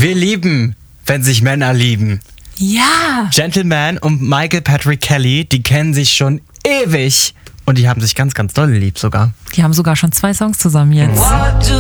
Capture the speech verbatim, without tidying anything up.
Wir lieben, wenn sich Männer lieben. Ja. Gentleman und Michael Patrick Kelly, die kennen sich schon ewig. Und die haben sich ganz, ganz doll lieb sogar. Die haben sogar schon zwei Songs zusammen jetzt. Mhm.